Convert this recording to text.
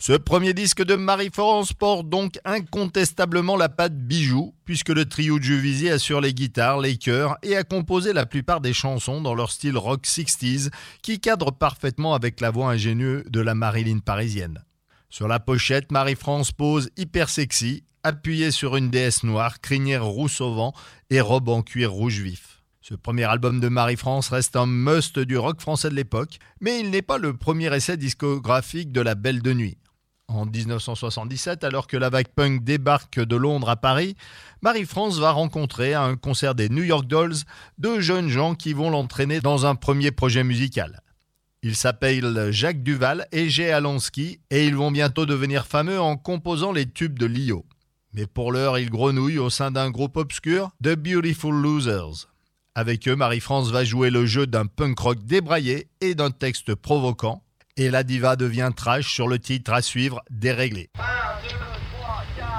Ce premier disque de Marie-France porte donc incontestablement la patte bijou, puisque le trio de Juvisy assure les guitares, les chœurs et a composé la plupart des chansons dans leur style rock 60s, qui cadre parfaitement avec la voix ingénieuse de la Marilyn parisienne. Sur la pochette, Marie-France pose hyper sexy, appuyée sur une déesse noire, crinière rousse au vent et robe en cuir rouge vif. Ce premier album de Marie-France reste un must du rock français de l'époque, mais il n'est pas le premier essai discographique de la Belle de Nuit. En 1977, alors que la vague punk débarque de Londres à Paris, Marie-France va rencontrer à un concert des New York Dolls deux jeunes gens qui vont l'entraîner dans un premier projet musical. Ils s'appellent Jacques Duval et Jay Alonski et ils vont bientôt devenir fameux en composant les tubes de Lio. Mais pour l'heure, ils grenouillent au sein d'un groupe obscur, The Beautiful Losers. Avec eux, Marie-France va jouer le jeu d'un punk rock débraillé et d'un texte provoquant. Et la diva devient trash sur le titre à suivre, Déréglé.